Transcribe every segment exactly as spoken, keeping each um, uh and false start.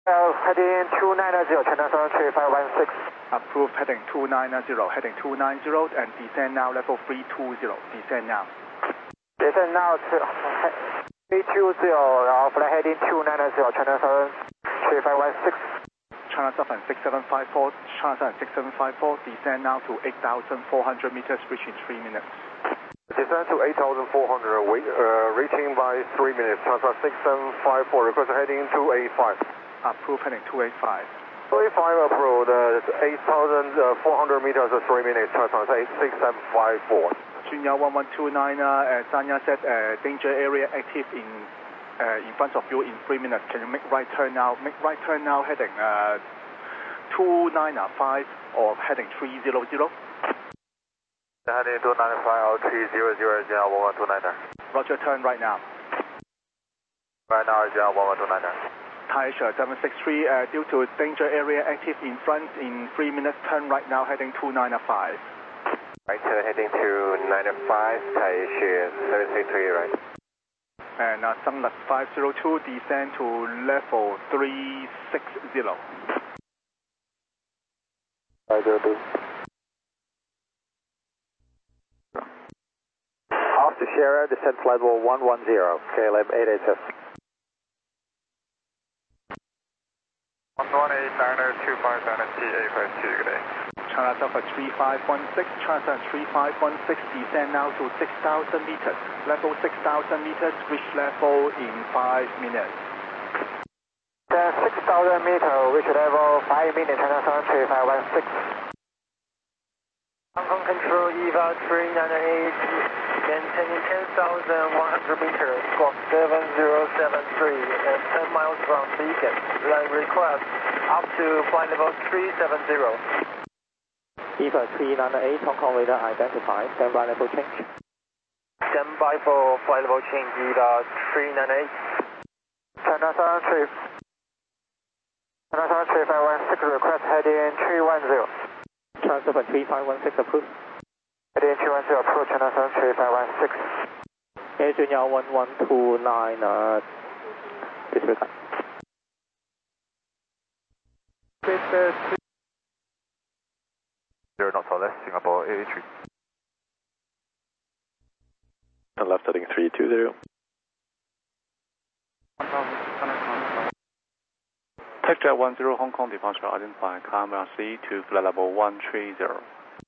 Uh, heading two nine zero, China seven three five one six. Approved heading two nine zero, heading two nine zero and descend now level three two zero, descend now. Descend now to three two zero,然后 flight heading two nine zero, China seven three five one six. China seven six seven five four, China seven six seven five four, descend now to eight thousand four hundred meters, reaching three minutes. Descend to eight thousand four hundred, wait, uh, reaching by three minutes. China six seven five four, request heading two eight five. Approved heading two eight five. two eight five approved, uh, eight thousand four hundred meters, uh, three minutes. China eight six seven five four. Junya one one two nine, uh, Sanya said uh, danger area active in uh, in front of you in three minutes. Can you make right turn now? Make right turn now heading uh, two nine five or heading three zero zero. Heading two nine five or three zero zero, one one two nine. Roger, turn right now. Right now, one one two nine. Taisha seven six three, uh, due to danger area active in front in three minutes, turn right now heading two nine five. Right turn heading two nine five, Taisha seven six three, right. And uh, Sunlux five zero two, descend to level three six zero. five zero two. Off to Sierra, descent level one one zero, K L M eight eight seven. one one eight niner two five seven T eight five two, good day. China Alpha three five one six, China three five one six, descend now to six thousand meters. Level six thousand meters, reach level in five minutes. The six thousand meter, reach level five minutes, China seven three five one six. Hong Kong Control, E V A three nine eight, maintaining ten thousand one hundred meters, squawk seven zero seven three, and ten miles from Beacon. Line request up to flight level three seven zero. E V A three nine eight, Hong Kong radar identified, standby level change. Standby for flight level change, E V A three nine eight. China seven three, China seven three five one six, request heading three one zero. China seven three five one six approved. Heading three one zero approved, China seven three five one six. Air Junior one one two nine, uh, disregard. Zero knots or less, Singapore eight eight three. And left heading three two zero. TechJet one zero Hong Kong departure identified, climb R C to flight level one three zero.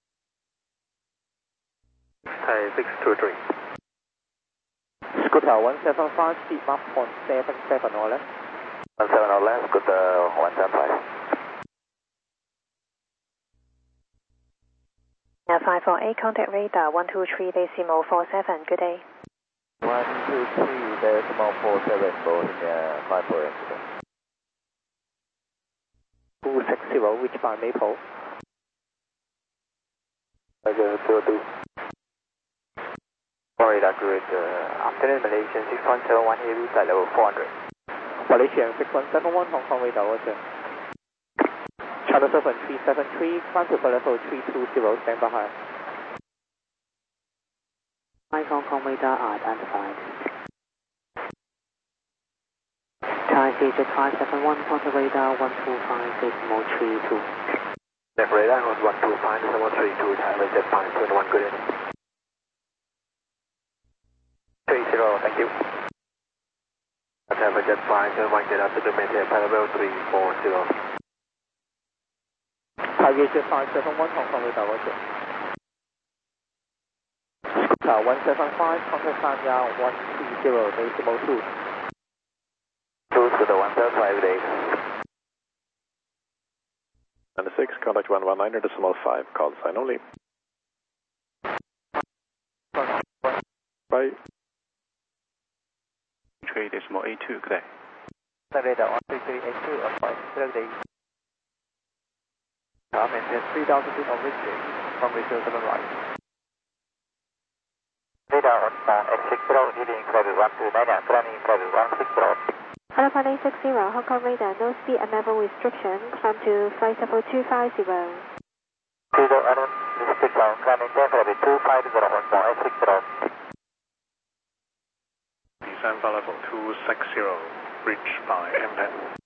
Thai six two three. Scooter one seven five, speed map on seven seven or less. one seven or less, Scooter one seven five. five four eight, contact radar one two three decimal four seven, good day. one two three decimal four seven, Boeing five four eight. two six zero, reach by Maple. five zero two two. Sorry, that's good. Uh, afternoon Malaysian six one seven one heavy, flight level four hundred. Malaysian six one seven one, Hong Kong radar, roger. China seven three seven three, climb to level three two zero, stand by. Five Hong Kong radar identified. Thai C J five seven one, contact radar one two five decimal three two. Left radar one two five decimal three two, Thai jet five seven one, good day. three zero, thank you. Thai jet five seven one, get up to the maintain level three four zero. Thai jet five seven one, Hong Kong radar, roger. Scooter one seven five, contact Sanya one three zero decimal two. two to the one seven five days. ninety-six, contact one one nine decimal five, call sign only. Bye. three decimal eight two, good day. Radar one three three eight two, apply, good day. Uh, maintain three thousand feet of reaching from zero seven right. Radar uh, X six zero, heading private one two nine, planning private one six zero. Alpha nine six zero, Hong Kong radar, no speed and level restriction, climb to flight level two five zero. Zero, Adam, district line, climbing down for two five zero, Hong Kong X six zero. Descend for level two six zero, reach by M P E N.